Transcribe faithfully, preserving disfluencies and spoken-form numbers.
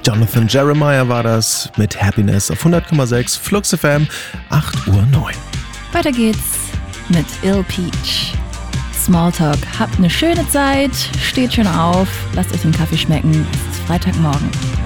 Jonathan Jeremiah war das mit Happiness auf hundert Komma sechs Flux F M, acht Uhr neun. Weiter geht's mit Ill Peach. Smalltalk. Habt eine schöne Zeit, steht schön auf, lasst euch den Kaffee schmecken. Es ist Freitagmorgen.